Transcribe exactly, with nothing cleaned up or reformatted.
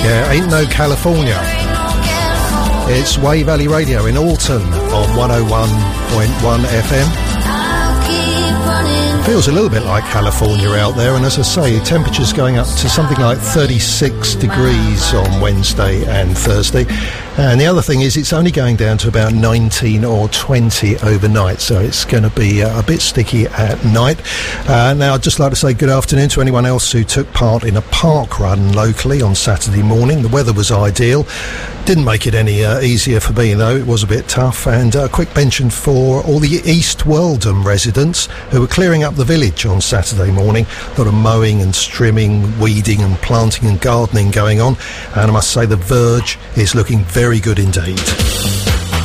Yeah, Ain't No California. It's Way Valley Radio in Alton on one oh one point one F M. Feels a little bit like California out there, and as I say, temperatures going up to something like thirty-six degrees on Wednesday and Thursday. And the other thing is, it's only going down to about nineteen or twenty overnight, so it's going to be uh, a bit sticky at night. Uh, now, I'd just like to say good afternoon to anyone else who took part in a park run locally on Saturday morning. The weather was ideal. Didn't make it any uh, easier for me, though. It was a bit tough. And a uh, quick mention for all the East Weldham residents who were clearing up the village on Saturday morning. A lot of mowing and trimming, weeding and planting and gardening going on. And I must say the verge is looking very good indeed.